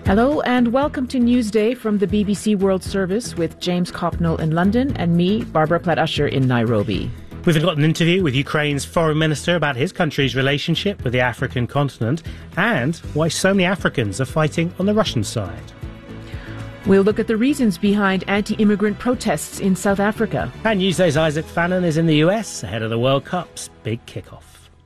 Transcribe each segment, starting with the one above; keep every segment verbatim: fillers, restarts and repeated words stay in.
Hello and welcome to Newsday from the B B C World Service with James Cocknell in London and me, Barbara Platt-Usher, in Nairobi. We've got an interview with Ukraine's foreign minister about his country's relationship with the African continent and why so many Africans are fighting on the Russian side. We'll look at the reasons behind anti-immigrant protests in South Africa. And Newsday's Isaac Fannin is in the U S ahead of the World Cup's big kickoff.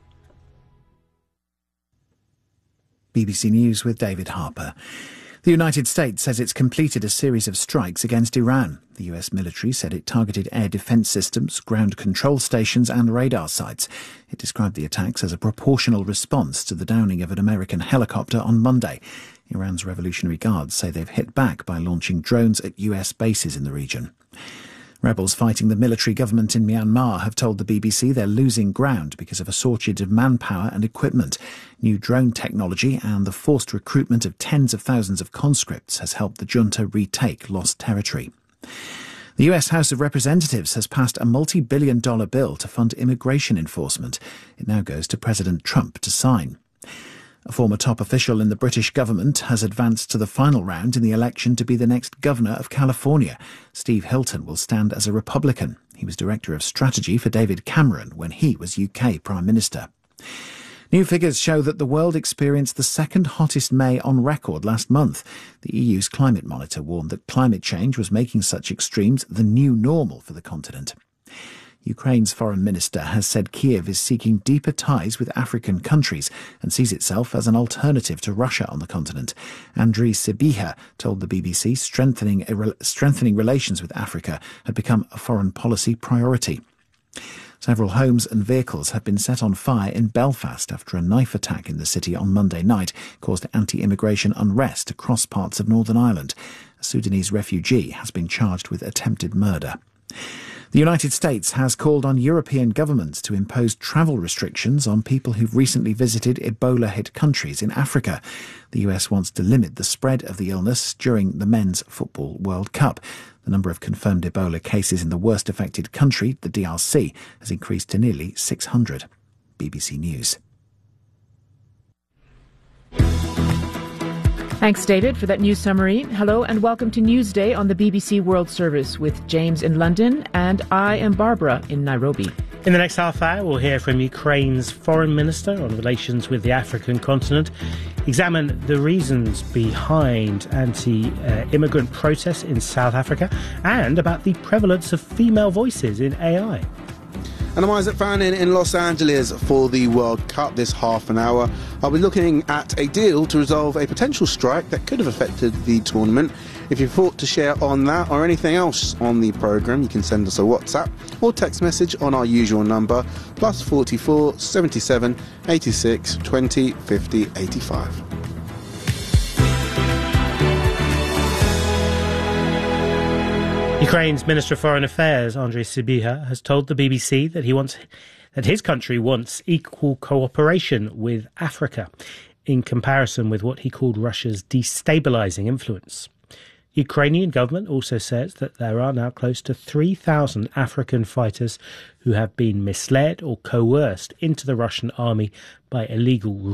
B B C News with David Harper. The United States says it's completed a series of strikes against Iran. The U S military said it targeted air defence systems, ground control stations and radar sites. It described the attacks as a proportional response to the downing of an American helicopter on Monday. Iran's Revolutionary Guards say they've hit back by launching drones at U S bases in the region. Rebels fighting the military government in Myanmar have told the B B C they're losing ground because of a shortage of manpower and equipment. New drone technology and the forced recruitment of tens of thousands of conscripts has helped the junta retake lost territory. The U S House of Representatives has passed a multi-billion dollar bill to fund immigration enforcement. It now goes to President Trump to sign. A former top official in the British government has advanced to the final round in the election to be the next governor of California. Steve Hilton will stand as a Republican. He was director of strategy for David Cameron when he was U K Prime Minister. New figures show that the world experienced the second hottest May on record last month. The E U's climate monitor warned that climate change was making such extremes the new normal for the continent. Ukraine's foreign minister has said Kiev is seeking deeper ties with African countries and sees itself as an alternative to Russia on the continent. Andriy Sybiha told the B B C strengthening, strengthening relations with Africa had become a foreign policy priority. Several homes and vehicles have been set on fire in Belfast after a knife attack in the city on Monday night caused anti-immigration unrest across parts of Northern Ireland. A Sudanese refugee has been charged with attempted murder. The United States has called on European governments to impose travel restrictions on people who've recently visited Ebola-hit countries in Africa. The U S wants to limit the spread of the illness during the Men's Football World Cup. The number of confirmed Ebola cases in the worst affected country, the D R C, has increased to nearly six hundred. B B C News. Thanks, David, for that news summary. Hello and welcome to Newsday on the B B C World Service with James in London and I am Barbara in Nairobi. In the next half hour, we'll hear from Ukraine's foreign minister on relations with the African continent, examine the reasons behind anti-immigrant protests in South Africa, and about the prevalence of female voices in A I. And I'm Isaac Fannin in Los Angeles for the World Cup this half an hour. I'll be looking at a deal to resolve a potential strike that could have affected the tournament. If you've thought to share on that or anything else on the programme, you can send us a WhatsApp or text message on our usual number, plus forty-four, seventy-seven, eighty-six, twenty, fifty, eighty-five. Ukraine's Minister of Foreign Affairs, Andriy Sybiha, has told the B B C that he wants that his country wants equal cooperation with Africa in comparison with what he called Russia's destabilising influence. The Ukrainian government also says that there are now close to three thousand African fighters who have been misled or coerced into the Russian army by illegal